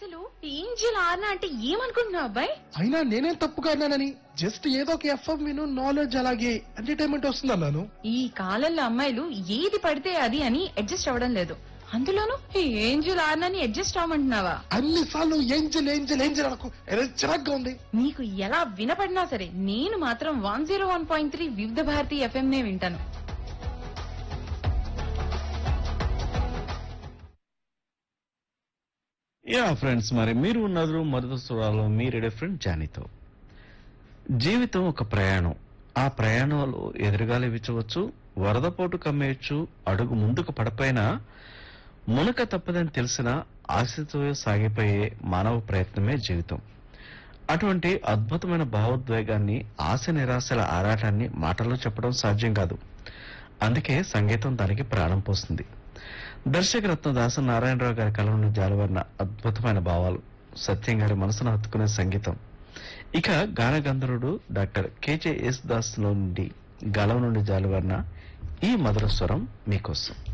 అసలు ఏంజిల్ ఆర్నా అంటే ఏమనుకుంటున్నావు అబ్బాయి? అయినా నేనేం తప్పుగా అన్నానని, జస్ట్ ఏదో ఒక ఎఫ్ఎం విను, నాలెడ్జ్ అలాగే ఎంటర్టైన్మెంట్ వస్తుంది అన్నాను. ఈ కాలంలో అమ్మాయిలు ఏది పడితే అది అని అడ్జస్ట్ అవ్వడం లేదు. అందులోనూ ఈ ఏంజిల్ ఆర్నాని అడ్జస్ట్ అవ్వమంటున్నావా? అన్నిసార్లు ఏంజల్ ఏంజల్ ఏంజల్ అనకు, చిరాగ్గా ఉంది. నీకు ఎలా వినపడినా సరే నేను మాత్రం 101.3 వివిధ భారతి ఎఫ్ఎం నే వింటాను. యా ఫ్రెండ్స్, మరి మీరు ఉన్నారు మధుర స్వరాలు మీ రేడియో ఫ్రెండ్ జానీతో. జీవితం ఒక ప్రయాణం. ఆ ప్రయాణంలో ఎదురుగాలి వీచవచ్చు, వరదపోటు కమ్మేయచ్చు, అడుగు ముందుకు పడపైనా మునక తప్పదని తెలిసిన ఆశతో సాగిపోయే మానవ ప్రయత్నమే జీవితం. అటువంటి అద్భుతమైన భావోద్వేగాన్ని, ఆశ నిరాశల ఆరాటాన్ని మాటల్లో చెప్పడం సాధ్యం కాదు. అందుకే సంగీతం దానికి ప్రాణం పోస్తుంది. దర్శకరత్న దాస నారాయణరావు గారి కలం నుండి జాలువారిన అద్భుతమైన భావాలు, సత్యం గారి మనసును హత్తుకునే సంగీతం. ఇక గాన గంధర్వుడు డాక్టర్ కెజే ఎస్ దాస్ నుండి గలం నుండి జాలువారిన ఈ మధుర స్వరం మీకోసం.